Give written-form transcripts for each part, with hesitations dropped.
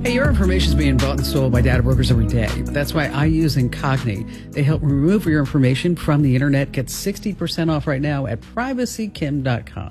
Hey, your information is being bought and sold by data brokers every day. That's why I use Incogni. They help remove your information from the internet. Get 60% off right now at privacykim.com.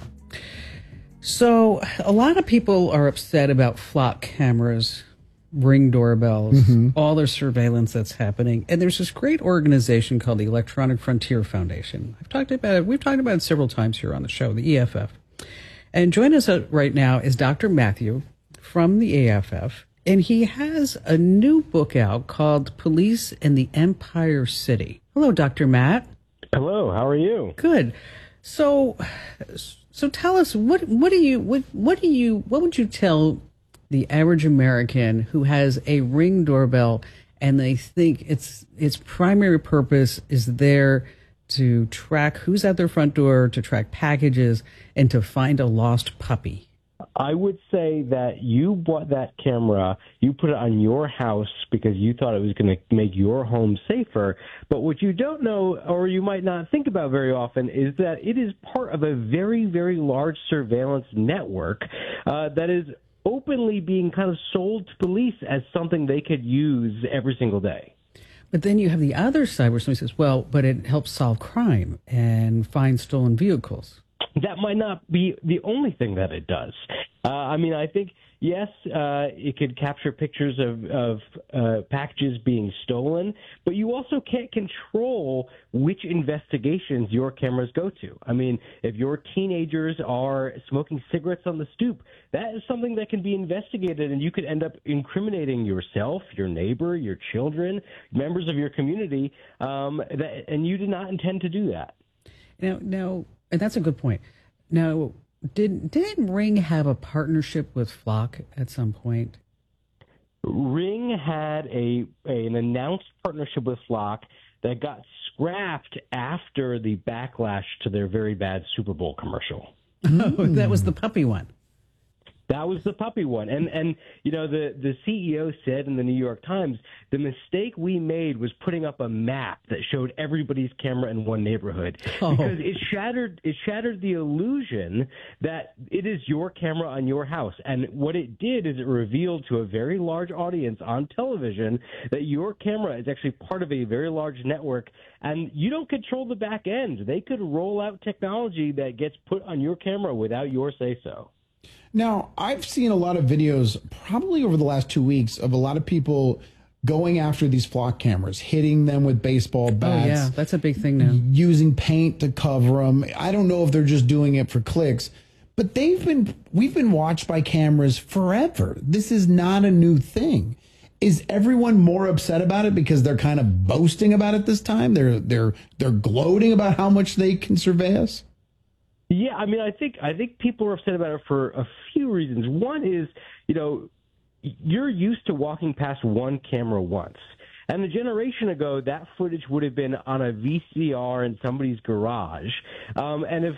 So a lot of people are upset about flock cameras, Ring doorbells, all their surveillance that's happening. And there's this great organization called the Electronic Frontier Foundation. We've talked about it several times here on the show, the EFF. And joining us right now is Dr. Matthew from the EFF. And he has a new book out called Police in the Empire City. Hello, Dr. Matt. Hello, how are you? Good. So tell us, what would you tell the average American who has a Ring doorbell and they think its primary purpose is there to track who's at their front door, to track packages, and to find a lost puppy? I would say that you bought that camera, you put it on your house because you thought it was going to make your home safer. But what you don't know, or you might not think about very often, is that it is part of a very, very large surveillance network that is openly being kind of sold to police as something they could use every single day. But then you have the other side where somebody says, well, but it helps solve crime and find stolen vehicles. That might not be the only thing that it does. I think, yes, it could capture pictures of packages being stolen, but you also can't control which investigations your cameras go to. I mean, if your teenagers are smoking cigarettes on the stoop, that is something that can be investigated, and you could end up incriminating yourself, your neighbor, your children, members of your community, and you did not intend to do that. Now, and that's a good point. Now, didn't Ring have a partnership with Flock at some point? Ring had an announced partnership with Flock that got scrapped after the backlash to their very bad Super Bowl commercial. Oh, that was the puppy one. That was the puppy one. And the CEO said in the New York Times, the mistake we made was putting up a map that showed everybody's camera in one neighborhood. Because it shattered the illusion that it is your camera on your house. And what it did is it revealed to a very large audience on television that your camera is actually part of a very large network, and you don't control the back end. They could roll out technology that gets put on your camera without your say-so. Now, I've seen a lot of videos probably over the last 2 weeks of a lot of people going after these flock cameras, hitting them with baseball bats. Oh, yeah, that's a big thing now. Using paint to cover them. I don't know if they're just doing it for clicks, but we've been watched by cameras forever. This is not a new thing. Is everyone more upset about it because they're kind of boasting about it this time? They're gloating about how much they can survey us? Yeah, I think people are upset about it for a few reasons. One is, you're used to walking past one camera once. And a generation ago, that footage would have been on a VCR in somebody's garage. And if